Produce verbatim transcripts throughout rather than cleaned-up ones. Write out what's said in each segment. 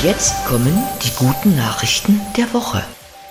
Jetzt kommen die guten Nachrichten der Woche.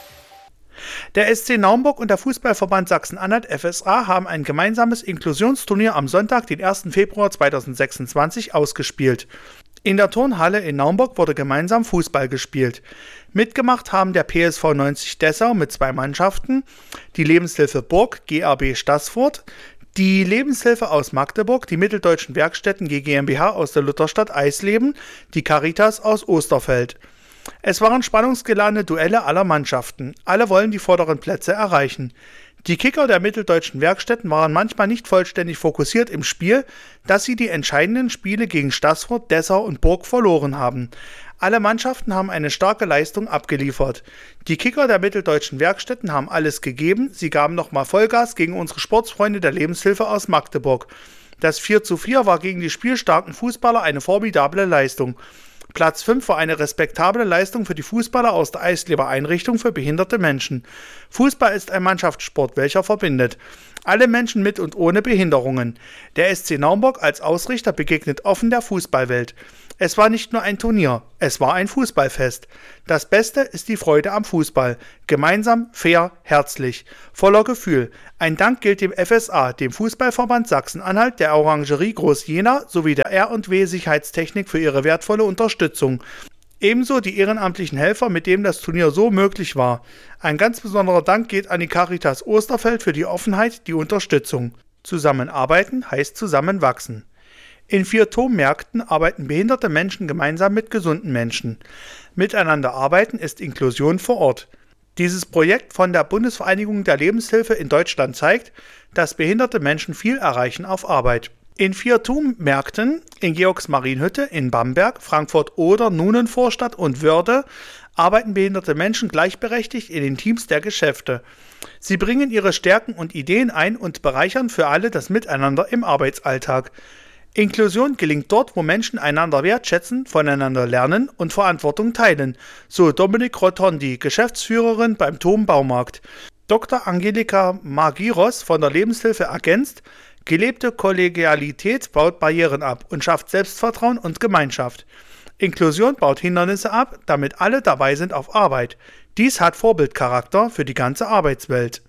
Der S C Naumburg und der Fußballverband Sachsen-Anhalt F S A haben ein gemeinsames Inklusionsturnier am Sonntag, den ersten Februar zweitausendsechsundzwanzig, ausgespielt. In der Turnhalle in Naumburg wurde gemeinsam Fußball gespielt. Mitgemacht haben der P S V neunzig Dessau mit zwei Mannschaften, die Lebenshilfe Burg G A B Staßfurt, die Lebenshilfe aus Magdeburg, die Mitteldeutschen Werkstätten G GmbH aus der Lutherstadt Eisleben, die Caritas aus Osterfeld. Es waren spannungsgeladene Duelle aller Mannschaften. Alle wollen die vorderen Plätze erreichen. Die Kicker der Mitteldeutschen Werkstätten waren manchmal nicht vollständig fokussiert im Spiel, dass sie die entscheidenden Spiele gegen Staßfurt, Dessau und Burg verloren haben. Alle Mannschaften haben eine starke Leistung abgeliefert. Die Kicker der Mitteldeutschen Werkstätten haben alles gegeben, sie gaben nochmal Vollgas gegen unsere Sportsfreunde der Lebenshilfe aus Magdeburg. Das vier zu vier war gegen die spielstarken Fußballer eine formidable Leistung. Platz fünf war eine respektable Leistung für die Fußballer aus der Eisleber Einrichtung für behinderte Menschen. Fußball ist ein Mannschaftssport, welcher verbindet alle Menschen mit und ohne Behinderungen. Der S C Naumburg als Ausrichter begegnet offen der Fußballwelt. Es war nicht nur ein Turnier, es war ein Fußballfest. Das Beste ist die Freude am Fußball. Gemeinsam, fair, herzlich, voller Gefühl. Ein Dank gilt dem F S A, dem Fußballverband Sachsen-Anhalt, der Orangerie Groß-Jena sowie der R und W Sicherheitstechnik für ihre wertvolle Unterstützung. Ebenso die ehrenamtlichen Helfer, mit denen das Turnier so möglich war. Ein ganz besonderer Dank geht an die Caritas Osterfeld für die Offenheit, die Unterstützung. Zusammenarbeiten heißt zusammenwachsen. In vier Tommärkten arbeiten behinderte Menschen gemeinsam mit gesunden Menschen. Miteinander arbeiten ist Inklusion vor Ort. Dieses Projekt von der Bundesvereinigung der Lebenshilfe in Deutschland zeigt, dass behinderte Menschen viel erreichen auf Arbeit. In vier Tommärkten, in Georgsmarienhütte, in Bamberg, Frankfurt-Oder, Nunenvorstadt und Wörde, arbeiten behinderte Menschen gleichberechtigt in den Teams der Geschäfte. Sie bringen ihre Stärken und Ideen ein und bereichern für alle das Miteinander im Arbeitsalltag. Inklusion gelingt dort, wo Menschen einander wertschätzen, voneinander lernen und Verantwortung teilen, so Dominik Rotondi, Geschäftsführerin beim Tom Baumarkt. Doktor Angelika Magiros von der Lebenshilfe ergänzt: Gelebte Kollegialität baut Barrieren ab und schafft Selbstvertrauen und Gemeinschaft. Inklusion baut Hindernisse ab, damit alle dabei sind auf Arbeit. Dies hat Vorbildcharakter für die ganze Arbeitswelt.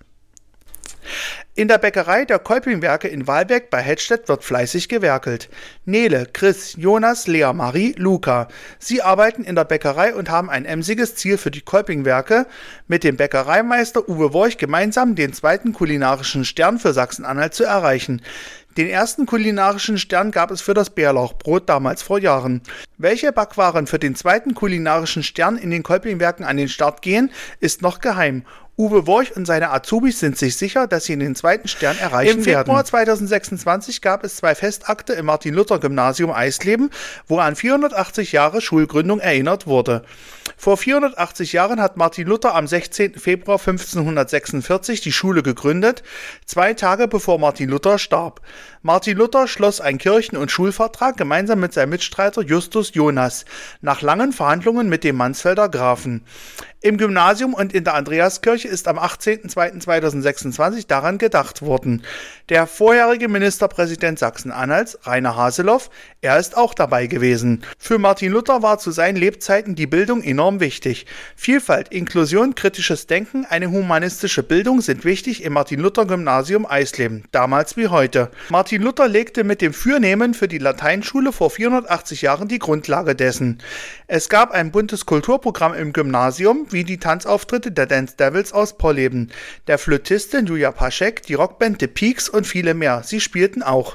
In der Bäckerei der Kolpingwerke in Wahlbeck bei Hettstedt wird fleißig gewerkelt. Nele, Chris, Jonas, Lea, Marie, Luca. Sie arbeiten in der Bäckerei und haben ein emsiges Ziel für die Kolpingwerke, mit dem Bäckereimeister Uwe Worch gemeinsam den zweiten kulinarischen Stern für Sachsen-Anhalt zu erreichen. Den ersten kulinarischen Stern gab es für das Bärlauchbrot damals vor Jahren. Welche Backwaren für den zweiten kulinarischen Stern in den Kolpingwerken an den Start gehen, ist noch geheim. Uwe Worch und seine Azubis sind sich sicher, dass sie den zweiten Stern erreichen Im werden. Im Februar zweitausendsechsundzwanzig gab es zwei Festakte im Martin-Luther-Gymnasium Eisleben, wo an vierhundertachtzig Jahre Schulgründung erinnert wurde. Vor vierhundertachtzig Jahren hat Martin Luther am sechzehnten Februar fünfzehnhundertsechsundvierzig die Schule gegründet, zwei Tage bevor Martin Luther starb. Martin Luther schloss einen Kirchen- und Schulvertrag gemeinsam mit seinem Mitstreiter Justus Jonas, nach langen Verhandlungen mit dem Mansfelder Grafen. Im Gymnasium und in der Andreaskirche ist am achtzehnten zweiten zweitausendsechsundzwanzig daran gedacht worden. Der vorherige Ministerpräsident Sachsen-Anhalts, Rainer Haseloff, er ist auch dabei gewesen. Für Martin Luther war zu seinen Lebzeiten die Bildung enorm wichtig. Vielfalt, Inklusion, kritisches Denken, eine humanistische Bildung sind wichtig im Martin-Luther-Gymnasium Eisleben, damals wie heute. Martin Luther legte mit dem Fürnehmen für die Lateinschule vor vierhundertachtzig Jahren die Grundlage dessen. Es gab ein buntes Kulturprogramm im Gymnasium, wie die Tanzauftritte der Dance Devils aus Polleben, der Flötistin Julia Paschek, die Rockband The Peaks und viele mehr. Sie spielten auch.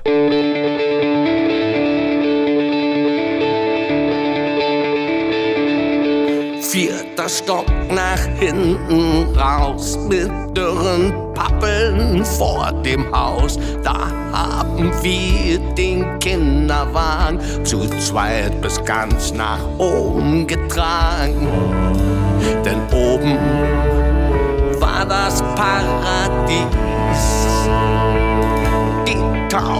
Vierter Stock nach hinten raus mit dürren Pappeln vor dem Haus. Da haben wir den Kinderwagen zu zweit bis ganz nach oben getragen. Denn oben war das Paradies. Die Tau